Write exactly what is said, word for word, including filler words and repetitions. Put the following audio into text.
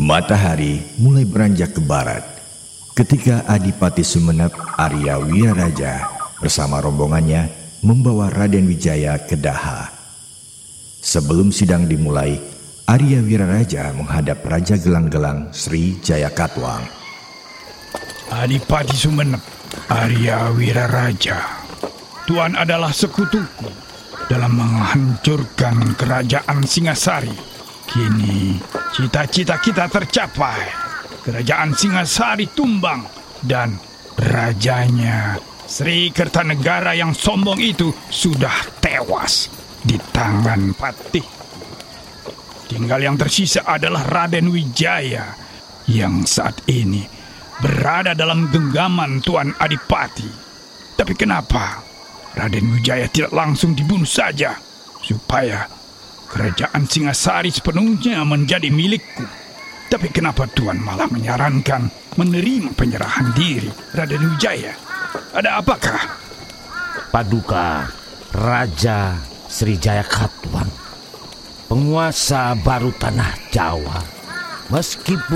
Matahari mulai beranjak ke barat ketika Adipati Sumenep Arya Wiraraja bersama rombongannya membawa Raden Wijaya ke Daha. Sebelum sidang dimulai, Arya Wiraraja menghadap Raja Gelang-Gelang Sri Jayakatwang. Adipati Sumenep Arya Wiraraja, Tuan adalah sekutuku dalam menghancurkan kerajaan Singasari. Kini cita-cita kita tercapai. Kerajaan Singasari tumbang dan rajanya Sri Kertanegara yang sombong itu sudah tewas di tangan Patih. Tinggal yang tersisa adalah Raden Wijaya yang saat ini berada dalam genggaman Tuan Adipati. Tapi kenapa Raden Wijaya tidak langsung dibunuh saja supaya kerajaan Singasari sepenuhnya menjadi milikku? Tapi kenapa Tuan malah menyarankan menerima penyerahan diri Raden Wijaya? Ada apakah? Paduka Raja Sri Jayakatwang, penguasa baru tanah Jawa, meskipun